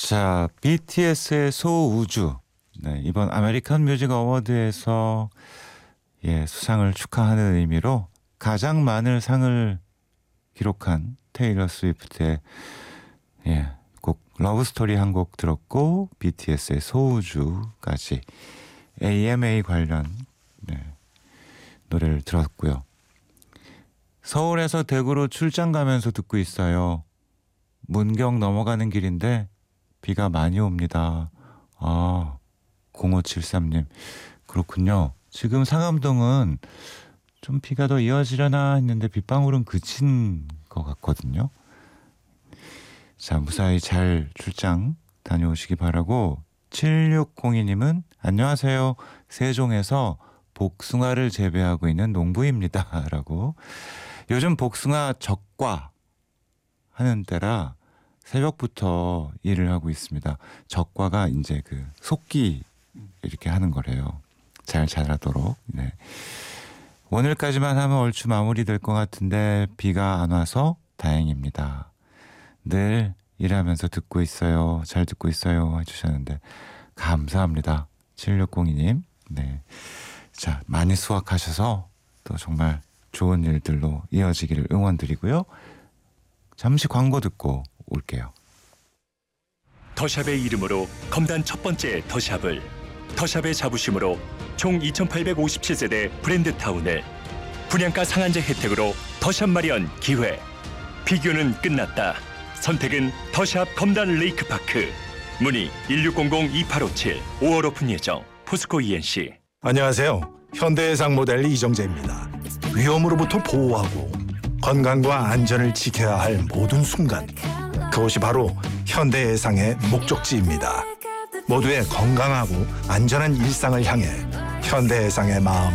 자, BTS의 소우주. 네, 이번 아메리칸 뮤직 어워드에서 수상을 축하하는 의미로 가장 많은 상을 기록한 테일러 스위프트의 곡 러브스토리 한 곡 들었고, BTS의 소우주까지 AMA 관련 노래를 들었고요. 서울에서 대구로 출장 가면서 듣고 있어요. 문경 넘어가는 길인데 비가 많이 옵니다. 0573님. 그렇군요. 지금 상암동은 좀 비가 더 이어지려나 했는데 빗방울은 그친 것 같거든요. 자, 무사히 잘 출장 다녀오시기 바라고. 7602님은 안녕하세요. 세종에서 복숭아를 재배하고 있는 농부입니다. 라고. 요즘 복숭아 적과 하는 때라 새벽부터 일을 하고 있습니다. 적과가 이제 그 속기 이렇게 하는 거래요. 잘 자라도록. 네. 오늘까지만 하면 얼추 마무리될 것 같은데 비가 안 와서 다행입니다. 늘 일하면서 듣고 있어요. 잘 듣고 있어요. 해주셨는데 감사합니다. 7602님. 네. 자, 많이 수확하셔서 또 정말 좋은 일들로 이어지기를 응원드리고요. 잠시 광고 듣고 올게요. 더샵의 이름으로 검단 첫 번째 더샵을, 더샵의 자부심으로 총 2857세대 브랜드타운을, 분양가 상한제 혜택으로 더샵 마련 기회. 비교는 끝났다. 선택은 더샵 검단 레이크파크. 문의 1600-2857. 5월 오픈 예정. 포스코 ENC. 안녕하세요. 현대해상 모델 이정재입니다. 위험으로부터 보호하고 건강과 안전을 지켜야 할 모든 순간, 그것이 바로 현대해상의 목적지입니다. 모두의 건강하고 안전한 일상을 향해 현대해상의 마음